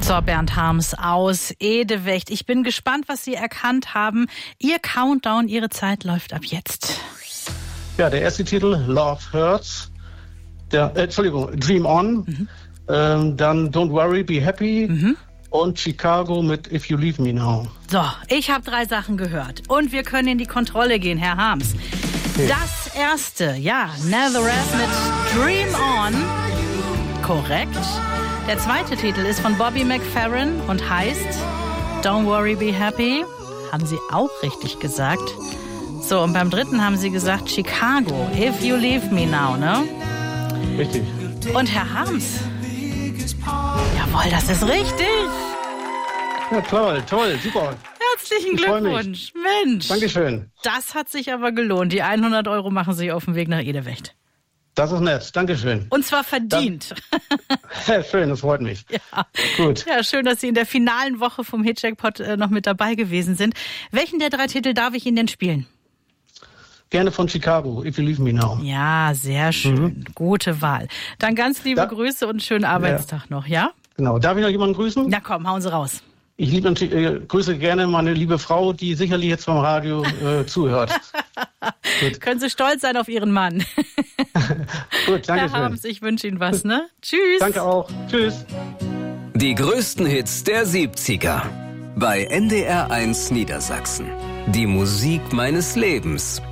So, Bernd Harms aus Edewecht. Ich bin gespannt, was Sie erkannt haben. Ihr Countdown, Ihre Zeit läuft ab jetzt. Ja, der erste Titel, Love Hurts. Dream On. Dann Don't Worry, Be Happy. Und Chicago mit If You Leave Me Now. So, ich habe 3 Sachen gehört. Und wir können in die Kontrolle gehen, Herr Harms. Okay. Das erste, ja, Nazareth mit Dream On. Korrekt. Der zweite Titel ist von Bobby McFerrin und heißt Don't Worry, Be Happy. Haben Sie auch richtig gesagt. So, und beim dritten haben Sie gesagt Chicago, If You Leave Me Now, ne? Richtig. Und Herr Harms. Jawohl, das ist richtig. Ja, toll, super. Herzlichen Glückwunsch. Mensch. Dankeschön. Das hat sich aber gelohnt. Die 100 € machen sich auf den Weg nach Edewecht. Das ist nett, Dankeschön. Und zwar verdient. Ja, schön, das freut mich. Ja. Gut. Ja, schön, dass Sie in der finalen Woche vom Hitjackpot noch mit dabei gewesen sind. Welchen der 3 Titel darf ich Ihnen denn spielen? Gerne von Chicago, If You Leave Me Now. Ja, sehr schön. Gute Wahl. Dann ganz liebe Grüße und schönen Arbeitstag noch, ja? Genau. Darf ich noch jemanden grüßen? Na komm, hauen Sie raus. Ich grüße gerne meine liebe Frau, die sicherlich jetzt vom Radio zuhört. Gut. Können Sie stolz sein auf Ihren Mann. Gut, danke schön. Herr Harms, ich wünsche Ihnen was, ne? Tschüss. Danke auch. Tschüss. Die größten Hits der 70er. Bei NDR 1 Niedersachsen. Die Musik meines Lebens.